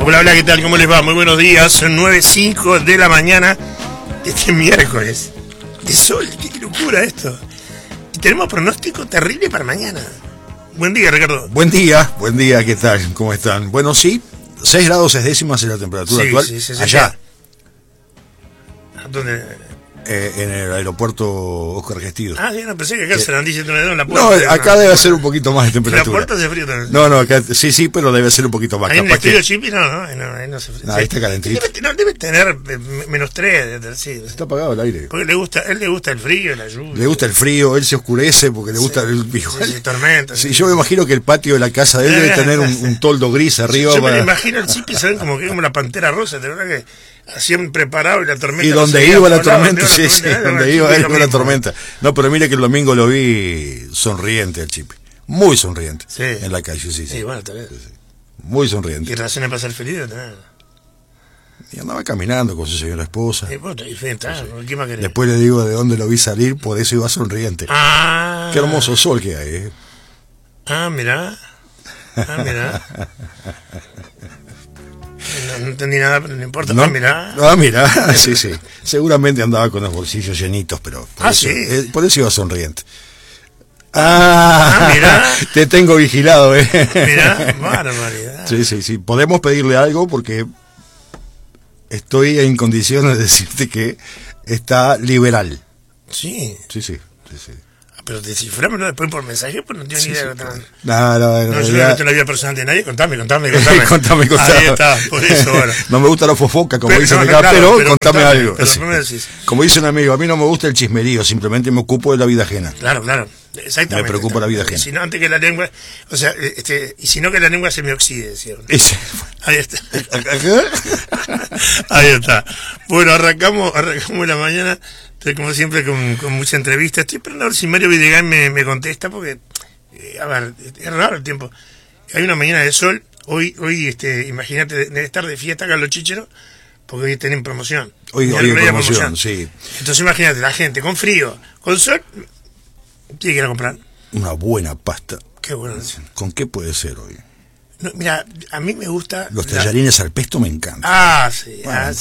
Hola, hola, ¿qué tal? ¿Cómo les va? Muy buenos días. Son 9:05 de la mañana de este miércoles. De sol, qué locura esto. Y tenemos pronóstico terrible para mañana. Buen día, Ricardo. Buen día, ¿qué tal? ¿Cómo están? Bueno, sí, 6 grados 6 décimas es la temperatura actual. Sí, allá. ¿Dónde? En el aeropuerto Óscar Gestido. Ah, yo no pensé que acá se han dicho en la puerta. No, acá debe ser un poquito más de temperatura. ¿La puerta hace frío también? No, acá sí, pero debe ser un poquito más. Ahí en el estudio Chipi ahí no se frío. Ahí está calentito. Debe tener -3, sí. Está apagado el aire. Porque él le gusta el frío, la lluvia. Le gusta el frío, él se oscurece porque le gusta el igual. Sí, tormenta. Sí, yo me imagino que el patio de la casa de él debe tener un toldo gris arriba. Yo me imagino el Chipi, ¿saben? Como la pantera rosa, de verdad que hacían preparado y la tormenta. Y donde iba la tormenta, sí, donde iba la tormenta. No, pero mire que el domingo lo vi sonriente al Chipi. Muy sonriente. Sí. En la calle, sí. Sí, bueno, tal vez. Sí. Muy sonriente. ¿Y razones para ser feliz? Y andaba caminando con su señora esposa. ¿Qué más querés? Después le digo de dónde lo vi salir, por eso iba sonriente. Ah. Qué hermoso sol que hay, ¿eh? Mirá. No entendí nada, pero no importa. ¿No? Mirá. Sí. Seguramente andaba con los bolsillos llenitos, pero por eso iba sonriente. Mirá. Te tengo vigilado, ¿eh? Mirá, barbaridad. Sí. Podemos pedirle algo porque estoy en condiciones de decirte que está liberal. Sí. Sí. Pero descifrámelo después por mensaje, pues no tengo ni idea. No, yo no meto en la vida personal de nadie. Contame. Contame. Ahí está, por eso, bueno. No me gusta la fofoca, como dicen acá, pero contame algo. Pero me decís. Como dice un amigo, a mí no me gusta el chismerío, simplemente me ocupo de la vida ajena. Claro. Exactamente. Me preocupa la vida ajena. Si no, antes que la lengua, o sea, y si no que la lengua se me oxide, decía. Ahí está. Ahí está. Bueno, arrancamos la mañana, como siempre, con mucha entrevista. Estoy esperando a ver si Mario Videgán me contesta, porque, a ver, es raro el tiempo. Hay una mañana de sol, hoy imagínate, debe estar de fiesta acá en Los Chícheros, porque hoy tienen promoción. Hoy hay promoción, sí. Entonces imagínate, la gente con frío, con sol, ¿qué quiere comprar? Una buena pasta. Qué bueno. ¿Con qué puede ser hoy? No, mira, a mí me gusta... Los tallarines al pesto me encantan. Sí.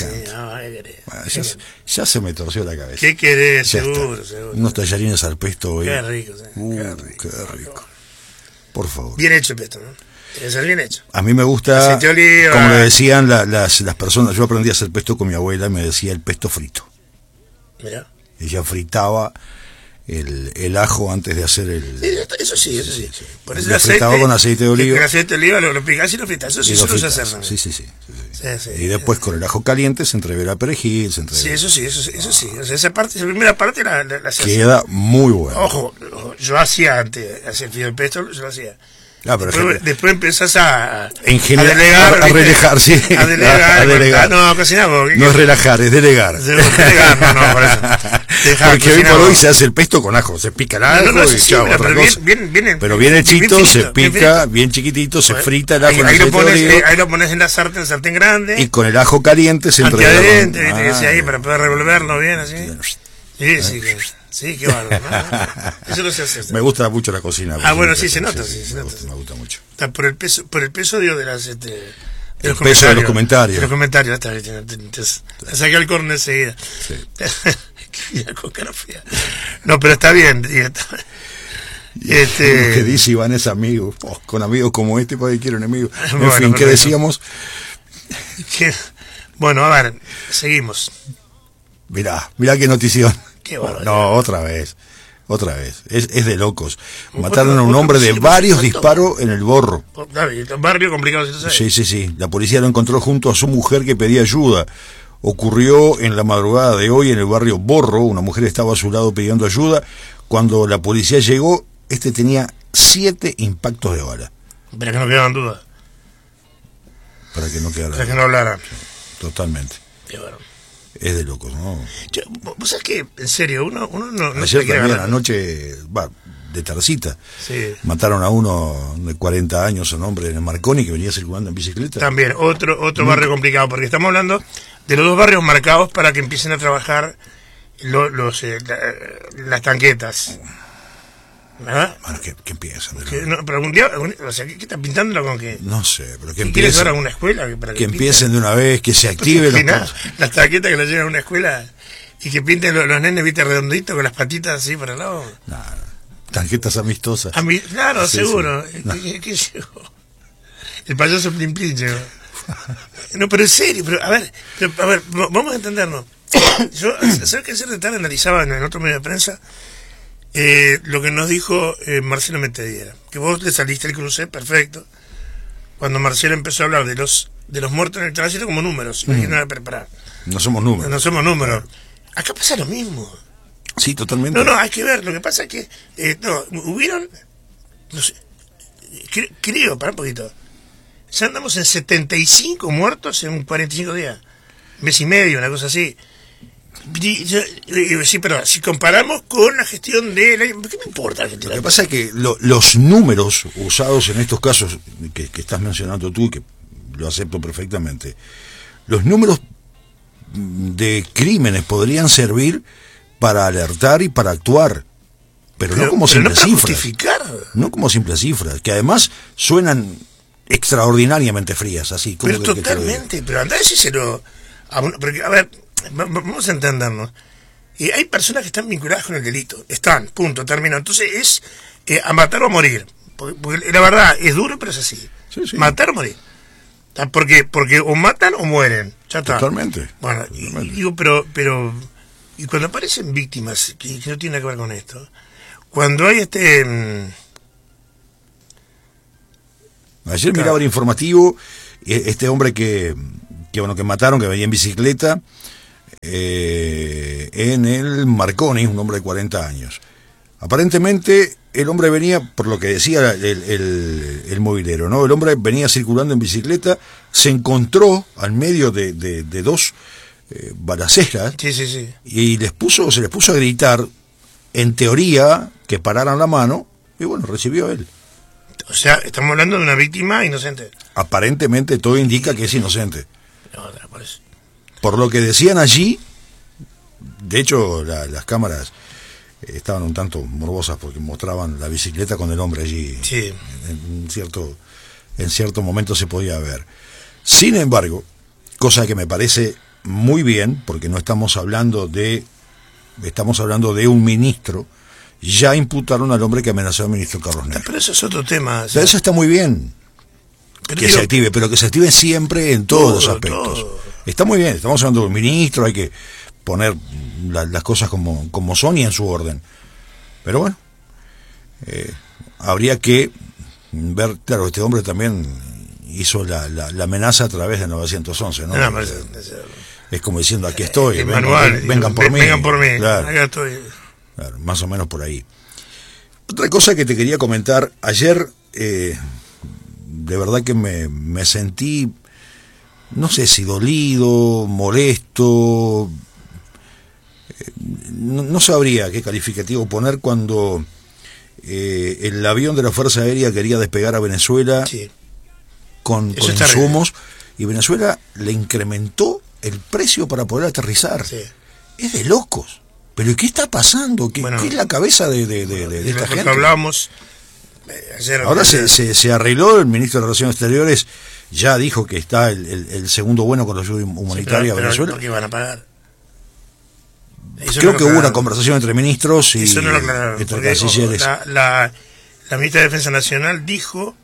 Ya se me torció la cabeza. ¿Qué querés? Seguro. Unos tallarines al pesto hoy. Qué rico, qué rico. Por favor. Bien hecho el pesto, ¿no? Debe ser bien hecho. A mí me gusta, aceite de oliva. como le decían las personas, yo aprendí a hacer pesto con mi abuela, me decía el pesto frito. Mirá. Ella fritaba el ajo antes de hacer el... Eso sí. Por eso lo fritaba con aceite de oliva. El aceite de oliva lo picás y lo fritas. Eso sí, eso se hace. Sí. Y después con el ajo caliente se entrevera perejil, Sí, eso sí. O sea, esa primera parte la hacía. Queda muy buena. Ojo, yo hacía antes, hacía el fideo de pesto, yo lo hacía. Después empezás a delegar, a relajar, sí. A delegar. No, cocinar. No es relajar, es delegar. No, por eso. Porque hoy por hoy se hace el pesto con ajo, se pica el ajo y chao, otra cosa. Pero bien hechito, se pica, bien chiquitito, se frita el ajo. Ahí lo pones en la sartén grande. Y con el ajo caliente se entrega. Ahí para poder revolverlo bien así. Sí, qué bárbaro, ¿no? Eso no se hace. Me gusta mucho la cocina. Bueno, sí, se nota. Me gusta mucho. Por el peso digo, de las... el peso de los comentarios. De los comentarios, te saqué el corno enseguida. Sí. Qué cara fea. No, pero está bien. Lo que dice Iván es amigo. Con amigos como este, ¿para qué quiero enemigos? En fin, ¿qué decíamos? Bueno, a ver, seguimos. Mirá qué notición. Qué barbaridad. No, otra vez. Es de locos. Mataron a un hombre de varios disparos en el Borro. Barrio complicado. Sí. La policía lo encontró junto a su mujer que pedía ayuda. Ocurrió en la madrugada de hoy en el barrio Borro. Una mujer estaba a su lado pidiendo ayuda. Cuando la policía llegó, tenía 7 impactos de bala. Para que no quedaran dudas. Para que no hablara. Totalmente. Qué bueno. Es de locos, ¿no? ¿Vos sabés que, en serio, uno no ayer también anoche, de tardecita, sí. Mataron a uno de 40 años, un hombre en el Marconi que venía circulando en bicicleta. También, otro barrio complicado, porque estamos hablando de los 2 barrios marcados para que empiecen a trabajar las tanquetas. ¿verdad? Bueno, que empiecen. No, pero algún día, o sea, ¿qué están pintándolo con qué? No sé, pero que ¿Quieres empiecen. llevar a una escuela? Para Que empiecen de una vez, que se activen las taquetas que la llevan a una escuela y que pinten los nenes, viste, redonditos con las patitas así para el lado. No, tarjetas amistosas. Claro, Sí, seguro. sí. No. ¿Qué llegó? El payaso Plin Plin llegó. No, pero en serio, a ver, vamos a entendernos. Yo, ¿sabes que ayer de tarde analizaba en otro medio de prensa lo que nos dijo Marcelo Metediera? Que vos le saliste al cruce, perfecto. Cuando Marcelo empezó a hablar de los muertos en el tránsito como números, imagínate preparar. No somos números. No somos números. Acá pasa lo mismo. Sí, totalmente. No, hay que ver. Lo que pasa es que hubieron, no sé, creo, para un poquito. Ya andamos en 75 muertos en 45 días. Mes y medio, una cosa así. Sí, pero si comparamos con la gestión de... ¿Qué me importa la gestión? Lo que pasa es que los números usados en estos casos que estás mencionando tú, que lo acepto perfectamente, los números de crímenes podrían servir para alertar y para actuar, pero no como simples cifras. Justificar. No como simples cifras, que además suenan extraordinariamente frías, así como pero totalmente, pero andá a decírselo porque, a ver, vamos a entendernos. Hay personas que están vinculadas con el delito, punto, terminó. Entonces es a matar o a morir, porque la verdad es duro, pero es así. Sí. Matar o morir, porque o matan o mueren, ya está. Totalmente. Bueno, totalmente. Y digo, pero y cuando aparecen víctimas que no tienen que ver con esto, cuando hay Ayer miraba el informativo, este hombre que mataron, que venía en bicicleta, en el Marconi, un hombre de 40 años. Aparentemente el hombre venía, por lo que decía el movilero, ¿no? El hombre venía circulando en bicicleta, se encontró al medio de dos balaceras, sí. y se les puso a gritar, en teoría, que pararan la mano, y bueno, recibió él. O sea, estamos hablando de una víctima inocente. Aparentemente todo indica que es inocente. No, por eso. Por lo que decían allí, de hecho las cámaras estaban un tanto morbosas porque mostraban la bicicleta con el hombre allí. Sí. En cierto momento se podía ver. Sin embargo, cosa que me parece muy bien, porque no estamos hablando de un ministro. Ya imputaron al hombre que amenazó al ministro Carlos Negro. Pero eso es otro tema. Pero eso está muy bien. Se active, pero que se active siempre en todos los aspectos. Todo. Está muy bien, estamos hablando de un ministro, hay que poner las cosas como son y en su orden. Pero bueno, habría que ver, claro, este hombre también hizo la amenaza a través de 911, ¿no? Es como diciendo, aquí estoy, vengan por mí. Vengan por mí, claro. Acá estoy. Claro, más o menos por ahí. Otra cosa que te quería comentar, ayer de verdad que me sentí, no sé si dolido, molesto, no sabría qué calificativo poner cuando el avión de la Fuerza Aérea quería despegar a Venezuela con insumos, y Venezuela le incrementó el precio para poder aterrizar. Sí. Es de locos. ¿Pero qué está pasando? ¿Qué es la cabeza de esta gente? Hablamos ayer. Ahora se arregló, el ministro de Relaciones Exteriores ya dijo que está el segundo bueno con la ayuda humanitaria a Venezuela. ¿Por qué van a pagar? Creo que hubo una conversación entre ministros y eso no lo aclararon, entre cancilleres. La ministra de Defensa Nacional dijo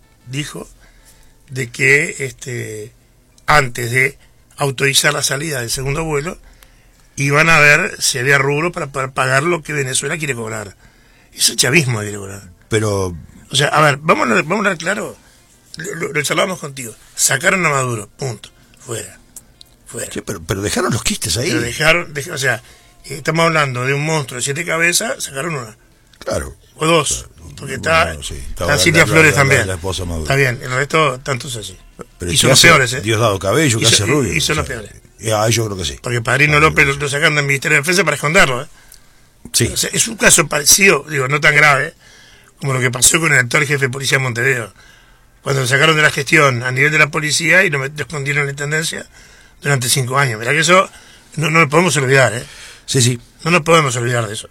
de que antes de autorizar la salida del segundo vuelo iban a ver si había rubro para pagar lo que Venezuela quiere cobrar. Eso es chavismo quiere cobrar. Pero... O sea, a ver, vamos a hablar claro. Lo charlábamos contigo. Sacaron a Maduro, punto. Fuera. Sí, pero dejaron los quistes ahí. Pero dejaron, o sea, estamos hablando de un monstruo de 7 cabezas, sacaron una. Claro. O dos. Porque está Silvia Flores también. La esposa Maduro. Está bien, el resto, tantos así. Pero y son los peores, ¿eh? Diosdado Cabello, que hace rubio. Y son los peores. Yo creo que sí. Porque Padrino López lo sacaron del Ministerio de Defensa para esconderlo, ¿eh? Sí. O sea, es un caso parecido, digo, no tan grave, como lo que pasó con el actual jefe de policía de Montevideo. Cuando lo sacaron de la gestión a nivel de la policía y lo escondieron en la intendencia durante 5 años. Mirá que eso no nos podemos olvidar, ¿eh? Sí. No nos podemos olvidar de eso.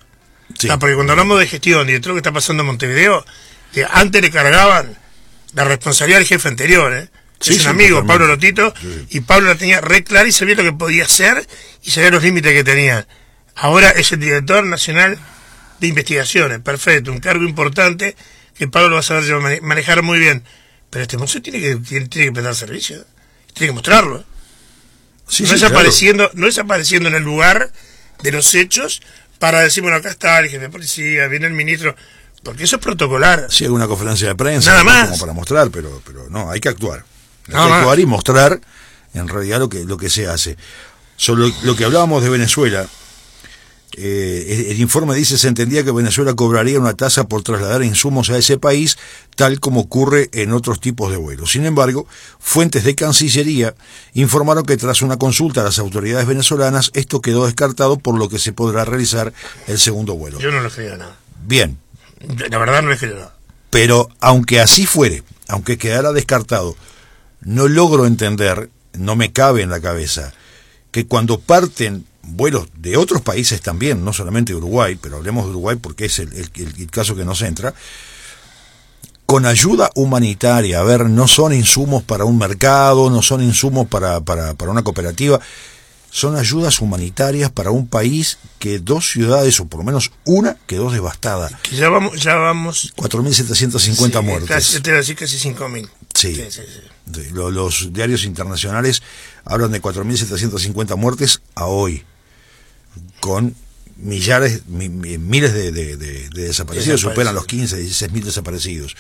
Sí. Porque cuando hablamos de gestión y de todo lo que está pasando en Montevideo, antes le cargaban la responsabilidad al jefe anterior, Sí, es un sí, amigo, totalmente. Pablo Lotito, Sí. y Pablo la tenía re clara y sabía lo que podía hacer y sabía los límites que tenía. Ahora es el director nacional de investigaciones, perfecto, un cargo importante que Pablo lo va a saber manejar muy bien. Pero este mozo tiene que prestar servicio, tiene que mostrarlo. Sí, no, sí, es claro. no es apareciendo en el lugar de los hechos para decir, bueno, acá está el jefe de policía, viene el ministro, porque eso es protocolar. Sí, alguna conferencia de prensa, Nada ¿no? más. Como para mostrar, pero no, hay que actuar. Hay Nada que más. actuar y mostrar en realidad lo que se hace. Sobre lo que hablábamos de Venezuela, el informe dice: se entendía que Venezuela cobraría una tasa por trasladar insumos a ese país, tal como ocurre en otros tipos de vuelos. Sin embargo, fuentes de Cancillería informaron que tras una consulta a las autoridades venezolanas, esto quedó descartado, por lo que se podrá realizar el segundo vuelo. Yo no le creo nada. Bien, La verdad no le creo nada. pero aunque así fuere, aunque quedara descartado, no logro entender, no me cabe en la cabeza, que cuando parten vuelos de otros países también, no solamente de Uruguay, pero hablemos de Uruguay porque es el caso que nos entra, con ayuda humanitaria, a ver, no son insumos para un mercado, no son insumos para una cooperativa, son ayudas humanitarias para un país que 2 ciudades, o por lo menos una, quedó devastada. Que ya vamos 4.750 sí, muertes. Te voy a decir casi 5.000. Sí. Sí. Sí, los diarios internacionales hablan de 4.750 muertes a hoy, con miles de desaparecidos, superan los 15, 16.000 desaparecidos.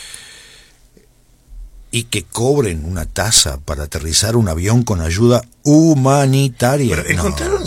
Y que cobren una tasa para aterrizar un avión con ayuda humanitaria. Pero encontraron